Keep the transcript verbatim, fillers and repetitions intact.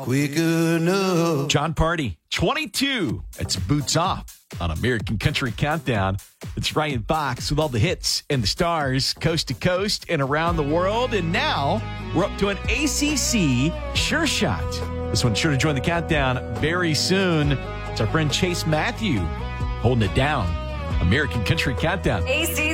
quick enough. John Party, twenty-two. It's Boots Off on American Country Countdown. It's Ryan Fox with all the hits and the stars coast to coast and around the world. And now we're up to an A C C Sure Shot. This one's sure to join the countdown very soon. It's our friend Chase Matthew holding it down. American Country Countdown. A C